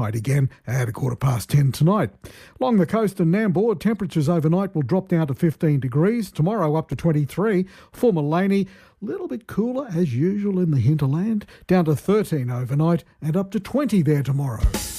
Again at 10:15 tonight. Along the coast in Nambour, temperatures overnight will drop down to 15 degrees. Tomorrow up to 23. For Maleny, a little bit cooler as usual in the hinterland, down to 13 overnight and up to 20 there tomorrow.